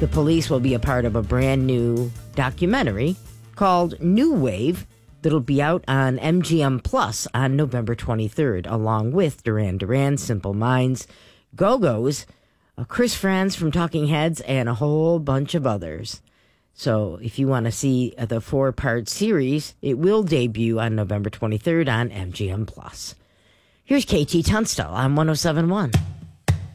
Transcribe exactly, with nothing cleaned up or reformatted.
The Police will be a part of a brand new documentary called New Wave that'll be out on M G M Plus on November twenty-third, along with Duran Duran, Simple Minds, Go-Go's, uh, Chris Frantz from Talking Heads, and a whole bunch of others. So if you want to see the four-part series, it will debut on November twenty-third on M G M Plus. Here's K T Tunstall on one oh seven point one.